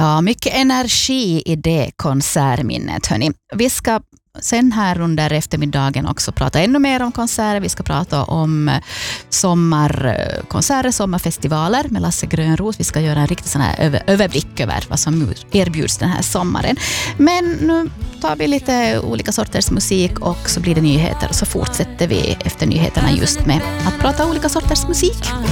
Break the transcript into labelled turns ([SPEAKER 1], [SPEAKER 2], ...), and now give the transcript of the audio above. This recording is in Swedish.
[SPEAKER 1] Ja, mycket energi i det konsertminnet, hörni. Vi ska sen här under eftermiddagen också prata ännu mer om konserter. Vi ska prata om sommarkonserter, sommarfestivaler med Lasse Grönros. Vi ska göra en riktig sån här överblick över vad som erbjuds den här sommaren. Men nu tar vi lite olika sorters musik och så blir det nyheter. Och så fortsätter vi efter nyheterna just med att prata olika sorters musik.